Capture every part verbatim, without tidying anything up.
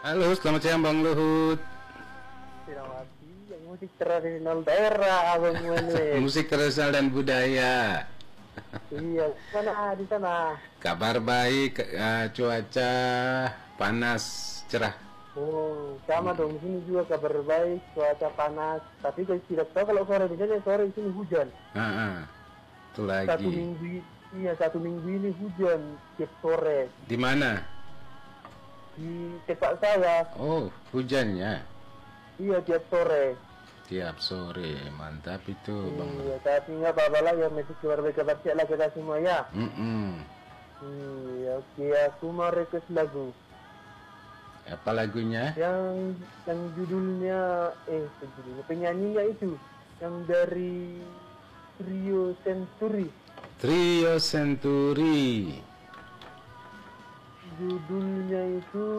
Halo, selamat siang Bang Luhut. Selamat siang, musik tradisional daerah abang ini. Musik tradisional dan budaya. Iya, sana di sana. Kabar baik, eh, cuaca panas cerah. Oh, sama dong di sini juga kabar baik, cuaca panas. Tapi saya tidak tahu kalau sore di sini sore di sini hujan. Ah, ah, itu lagi. Satu minggu iya satu minggu ini hujan tiap sore Di mana? di tempat saya. Oh, hujannya Iya tiap sore. tiap sore, mantap itu Bang. Iya, tapi nggak apa-apa lah ya, masih keluar kabar siap lah kita semua ya. Mm-mm. Iya, oke, aku mau request lagu. Apa lagunya? yang yang judulnya eh judulnya penyanyinya itu yang dari Trio Century, Trio Century. judulnya itu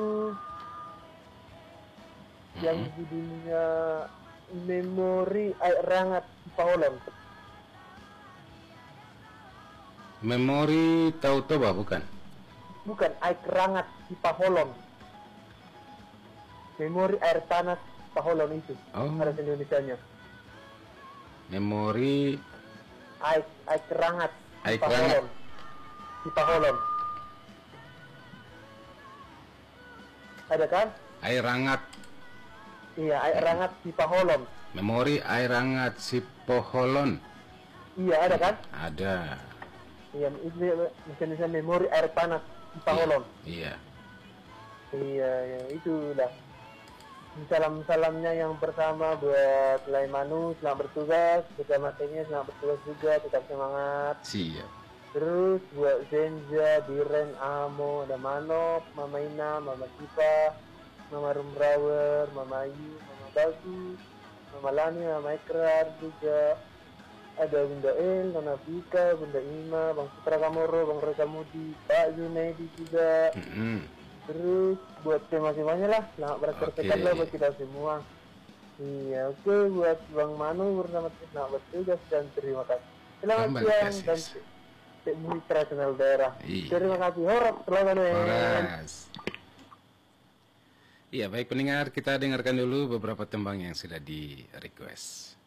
yang judulnya Memori Air Rangat Paulon. Memori Tau Toba bukan? Bukan, Air Rangat Paholon. Memori Air Panas Paholon itu. Oh. Ada bahasa Indonesianya. Memori Air Air Rangat Air Paholon. Paholon. Ada kan? Air Hangat. Iya, air rangat di Paholon. Memori air hangat si Poholon. Iya, ada kan? Ada. Iya, itu misalnya memori air panas di Paholon. Iya. Iya, ya, itulah. Salam-salamnya yang pertama buat Laimanu, selamat bertugas. Bersama timnya selamat bertugas juga, tetap semangat. Siap. Terus buat Zenja, Biren, Amo, ada Manop, Mama Ina, Mama Kipa, Mama Rumbrawer, Mama Ayu, Mama Bagus, Mama Lani, Mama Ikrar juga. Ada Bunda El, Nona Bika, Bunda Ima, Bang Putra Kamoro, Bang Reka Mudi, Pak Junaidi juga. Mm-hmm. Terus buat tema-temanya lah, selamat beraktivitas Oke. lah buat kita semua. Iya, oke, buat Bang Manu bersama tim selamat bertugas dan terima kasih. Selamat Selamat siang kasih. dan cek musik tradisional daerah. Iya. Terima kasih, horor, selamat Horas. Iya, baik pendengar, kita dengarkan dulu beberapa tembang yang sudah di request.